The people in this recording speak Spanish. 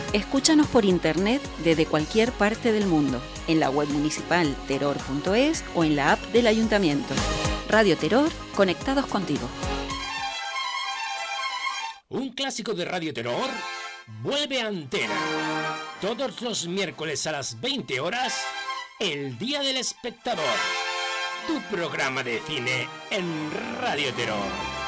Escúchanos por internet desde cualquier parte del mundo, en la web municipal terror.es o en la app del Ayuntamiento. Radio Terror, conectados contigo. Un clásico de Radio Terror vuelve a antena. Todos los miércoles a las 20 horas, El Día del Espectador. Tu programa de cine en Radio Terror.